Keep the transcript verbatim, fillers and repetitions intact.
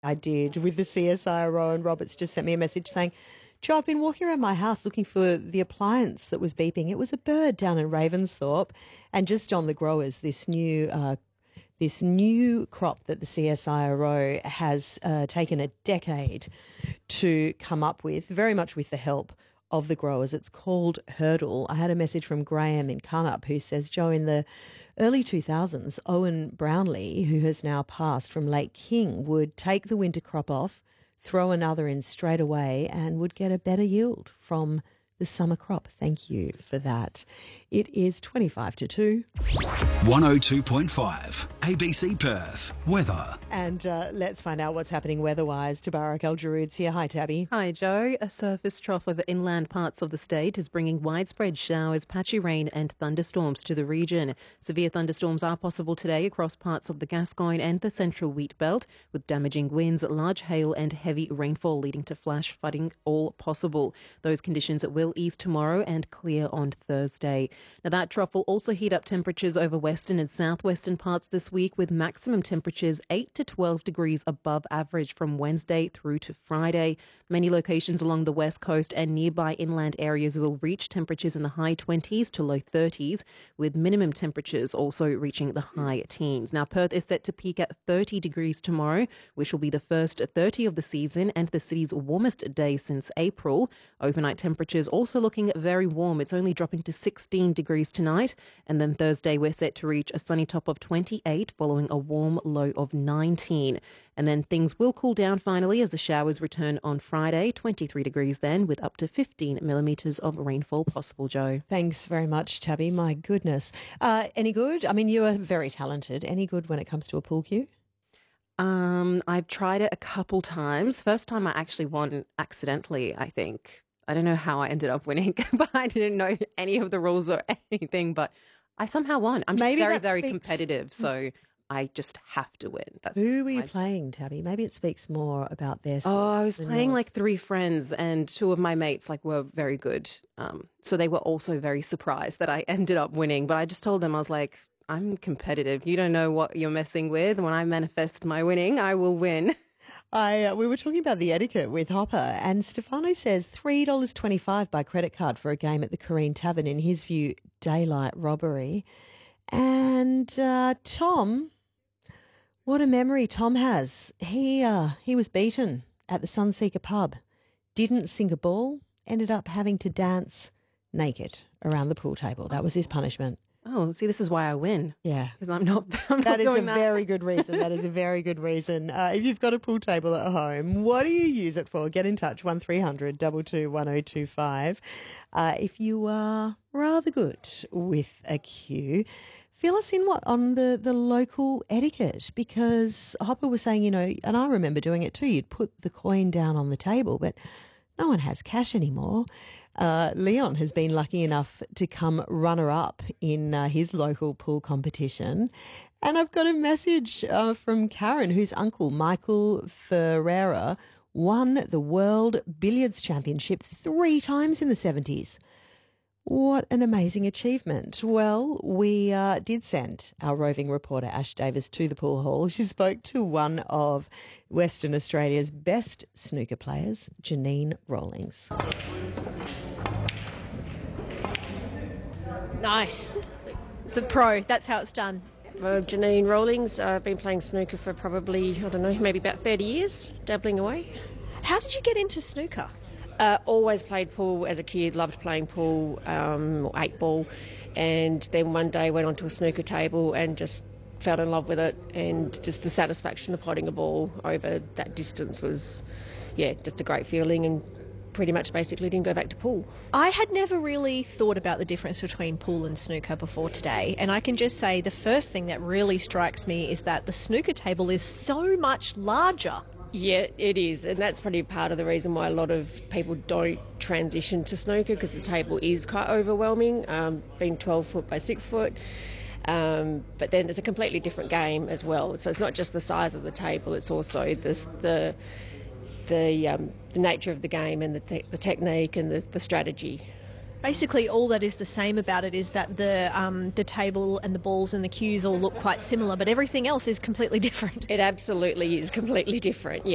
I did with the C S I R O, and Roberts just sent me a message saying, Joe, I've been walking around my house looking for the appliance that was beeping. It was a bird down in Ravensthorpe, and just on the growers, this new uh, this new crop that the C S I R O has uh, taken a decade to come up with, very much with the help of the growers. It's called Hurdle. I had a message from Graham in Carnup who says, Joe, in the early two thousands, Owen Brownlee, who has now passed from Lake King, would take the winter crop off, throw another in straight away, and would get a better yield from the summer crop. Thank you for that. It is twenty-five to two. one oh two point five A B C Perth. Weather. And uh, let's find out what's happening weather-wise. Tabarak Al-Jarood's here. Hi, Tabby. Hi, Joe. A surface trough over inland parts of the state is bringing widespread showers, patchy rain and thunderstorms to the region. Severe thunderstorms are possible today across parts of the Gascoyne and the central wheat belt, with damaging winds, large hail and heavy rainfall leading to flash flooding all possible. Those conditions will ease tomorrow and clear on Thursday. Now, that trough will also heat up temperatures over western and southwestern parts this week, with maximum temperatures eight to twelve degrees above average from Wednesday through to Friday. Many locations along the west coast and nearby inland areas will reach temperatures in the high twenties to low thirties, with minimum temperatures also reaching the high teens. Now, Perth is set to peak at thirty degrees tomorrow, which will be the first thirty of the season and the city's warmest day since April. Overnight temperatures also looking very warm. It's only dropping to sixteen degrees tonight. And then Thursday, we're set to reach a sunny top of twenty-eight following a warm low of nineteen. And then things will cool down finally as the showers return on Friday, twenty-three degrees then, with up to fifteen millimetres of rainfall possible, Joe. Thanks very much, Tabby. My goodness. Uh, any good? I mean, you are very talented. Any good when it comes to a pool cue? Um, I've tried it a couple times. First time I actually won accidentally, I think. I don't know how I ended up winning, but I didn't know any of the rules or anything, but I somehow won. I'm just Maybe very, that very speaks- competitive, so I just have to win. That's Who were you my- playing, Tabby? Maybe it speaks more about their Oh, I was skills than playing yours. like three friends, and two of my mates like were very good. Um, so they were also very surprised that I ended up winning. But I just told them, I was like, I'm competitive. You don't know what you're messing with. When I manifest my winning, I will win. I uh, we were talking about the etiquette with Hopper, and Stefano says three dollars twenty-five by credit card for a game at the Careen Tavern. In his view, daylight robbery. And uh, Tom, what a memory Tom has. He uh, he was beaten at the Sunseeker pub, didn't sink a ball, ended up having to dance naked around the pool table. That was his punishment. Oh, see, this is why I win. Yeah. Because I'm not, I'm not That is a doing that. very good reason. That is a very good reason. Uh, if you've got a pool table at home, what do you use it for? Get in touch, one three hundred two two one oh two five. Uh, if you are rather good with a cue, fill us in what on the, the local etiquette, because Hopper was saying, you know, and I remember doing it too, you'd put the coin down on the table, but no one has cash anymore. Uh, Leon has been lucky enough to come runner-up in uh, his local pool competition. And I've got a message uh, from Karen, whose uncle, Michael Ferreira, won the World Billiards Championship three times in the seventies. What an amazing achievement. Well, we uh, did send our roving reporter Ash Davis to the pool hall. She spoke to one of Western Australia's best snooker players, Janine Rawlings. Nice. It's a pro. That's how it's done. Uh, Janine Rawlings. uh, I've been playing snooker for probably, I don't know, maybe about thirty years, dabbling away. How did you get into snooker? Uh, always played pool as a kid, loved playing pool, um, or eight ball, and then one day went onto a snooker table and just fell in love with it, and just the satisfaction of potting a ball over that distance was, yeah, just a great feeling, and pretty much basically didn't go back to pool. I had never really thought about the difference between pool and snooker before today, and I can just say the first thing that really strikes me is that the snooker table is so much larger. Yeah, it is, and that's probably part of the reason why a lot of people don't transition to snooker, because the table is quite overwhelming, um, being twelve foot by six foot. Um, but then it's a completely different game as well. So it's not just the size of the table; it's also this, the the um, the nature of the game and the, te- the technique and the, the strategy. Basically, all that is the same about it is that the um, the table and the balls and the cues all look quite similar, but everything else is completely different. It absolutely is completely different. Yeah.